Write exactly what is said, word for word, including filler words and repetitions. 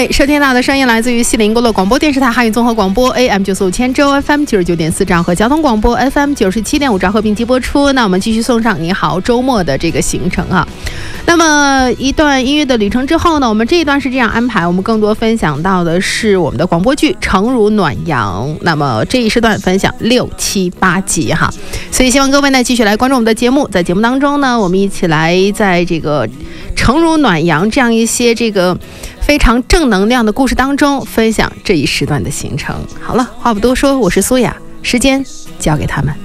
位收听到的声音来自于西林公路广播电视台汉语综合广播 A M 九四五千州 F M 九十九点四兆和交通广播 F M 九十七点五兆和并机播出。那我们继续送上你好周末的这个行程啊。那么一段音乐的旅程之后呢，我们这一段是这样安排，我们更多分享到的是我们的广播剧《诚如暖阳》。那么这一时段分享六七八集哈，所以希望各位呢继续来关注我们的节目。在节目当中呢，我们一起来在这个诚如暖阳这样一些这个非常正能量的故事当中分享这一时段的行程。好了，话不多说，我是苏雅，时间交给他们。